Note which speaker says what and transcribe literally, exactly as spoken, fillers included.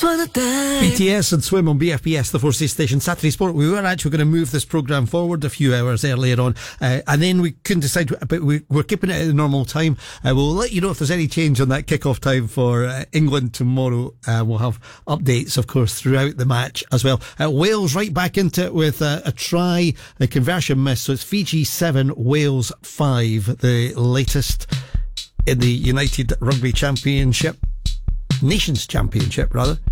Speaker 1: B T S and Swim on B F B S, the Four Sea Station Saturday Sport. We were actually going to move this programme forward a few hours earlier on, uh, and then we couldn't decide, but we, we're keeping it at the normal time. Uh, we'll let you know if there's any change on that kick-off time for uh, England tomorrow. Uh, we'll have updates, of course, throughout the match as well. Uh, Wales right back into it with uh, a try, a conversion miss. So it's Fiji seven, Wales five, the latest in the United Rugby Championship. Nations Championship, rather.